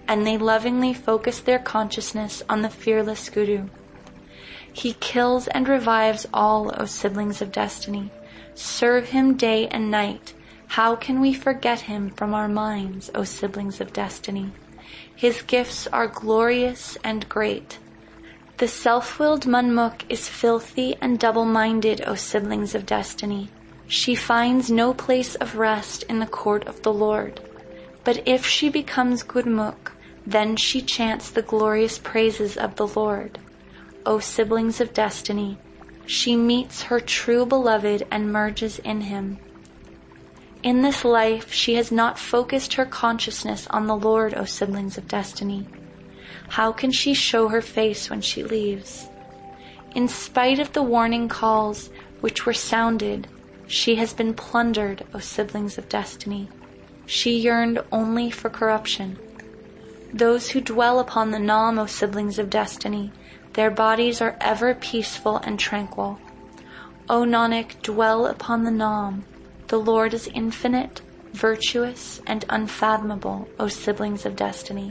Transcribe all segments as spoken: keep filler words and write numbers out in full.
and they lovingly focus their consciousness on the fearless Guru. He kills and revives all, O siblings of destiny. Serve him day and night. How can we forget him from our minds, O siblings of destiny? His gifts are glorious and great. The self-willed Manmukh is filthy and double-minded, O siblings of destiny. She finds no place of rest in the court of the Lord. But if she becomes Gurmukh, then she chants the glorious praises of the Lord. O siblings of destiny, she meets her true beloved and merges in him. In this life, she has not focused her consciousness on the Lord, O siblings of destiny. How can she show her face when she leaves? In spite of the warning calls which were sounded, she has been plundered, O siblings of destiny. She yearned only for corruption. Those who dwell upon the Naam, O siblings of destiny, their bodies are ever peaceful and tranquil. O Nanak, dwell upon the Naam. The Lord is infinite, virtuous, and unfathomable, O siblings of destiny.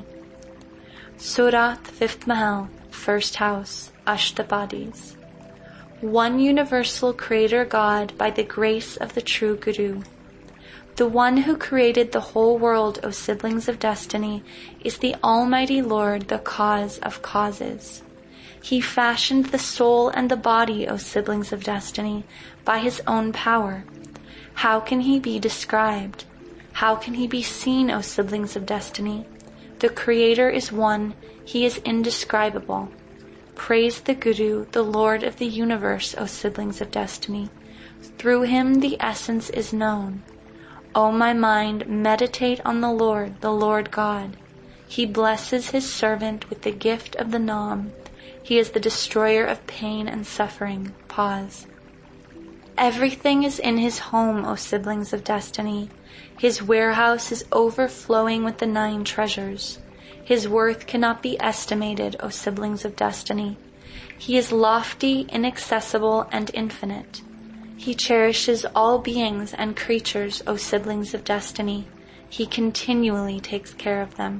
Surat, fifth Mahal, first house, Ashtapadis. One universal Creator God by the grace of the true Guru. The one who created the whole world, O siblings of destiny, is the Almighty Lord, the cause of causes. He fashioned the soul and the body, O siblings of destiny, by his own power. How can he be described? How can he be seen, O siblings of destiny? The Creator is one, he is indescribable. Praise the Guru, the Lord of the universe, O siblings of destiny. Through him the essence is known. O my mind, meditate on the Lord, the Lord God. He blesses his servant with the gift of the Naam. He is the destroyer of pain and suffering. Pause. Everything is in his home, O siblings of destiny. His warehouse is overflowing with the nine treasures. His worth cannot be estimated, O siblings of destiny. He is lofty, inaccessible, and infinite. He cherishes all beings and creatures, O siblings of destiny. He continually takes care of them.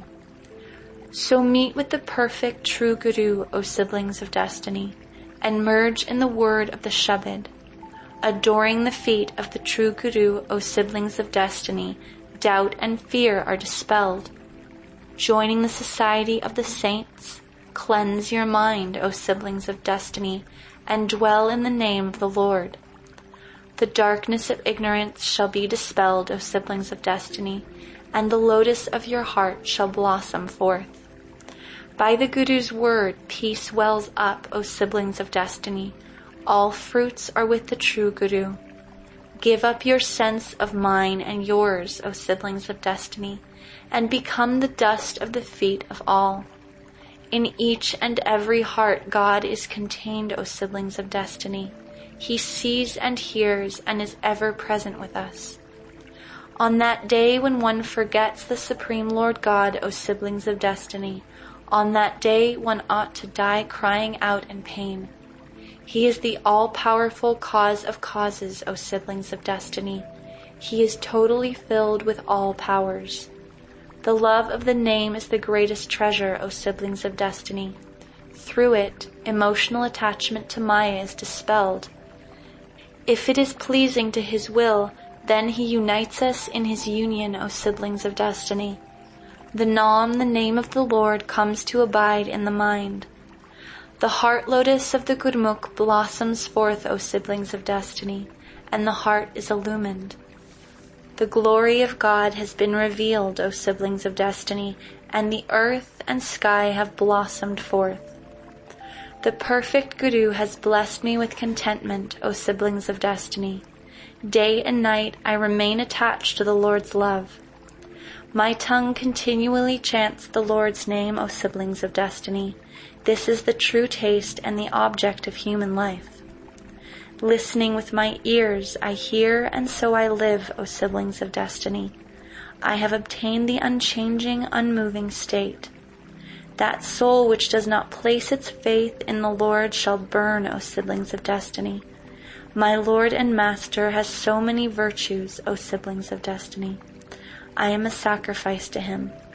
So meet with the perfect true Guru, O siblings of destiny, and merge in the word of the Shabad. Adoring the feet of the true Guru, O siblings of destiny, doubt and fear are dispelled. Joining the society of the saints, cleanse your mind, O siblings of destiny, and dwell in the name of the Lord. The darkness of ignorance shall be dispelled, O siblings of destiny, and the lotus of your heart shall blossom forth. By the Guru's word, peace wells up, O siblings of destiny. All fruits are with the true Guru. Give up your sense of mine and yours, O siblings of destiny, and become the dust of the feet of all. In each and every heart God is contained, O siblings of destiny. He sees and hears and is ever present with us. On that day when one forgets the Supreme Lord God, O siblings of destiny, on that day one ought to die crying out in pain. He is the all-powerful cause of causes, O siblings of destiny. He is totally filled with all powers. The love of the name is the greatest treasure, O siblings of destiny. Through it, emotional attachment to Maya is dispelled. If it is pleasing to his will, then he unites us in his union, O siblings of destiny. The Naam, the name of the Lord, comes to abide in the mind. The heart lotus of the Gurmukh blossoms forth, O siblings of destiny, and the heart is illumined. The glory of God has been revealed, O siblings of destiny, and the earth and sky have blossomed forth. The perfect Guru has blessed me with contentment, O siblings of destiny. Day and night I remain attached to the Lord's love. My tongue continually chants the Lord's name, O siblings of destiny. This is the true taste and the object of human life. Listening with my ears, I hear, and so I live, O siblings of destiny. I have obtained the unchanging, unmoving state. That soul which does not place its faith in the Lord shall burn, O siblings of destiny. My Lord and Master has so many virtues, O siblings of destiny. I am a sacrifice to him.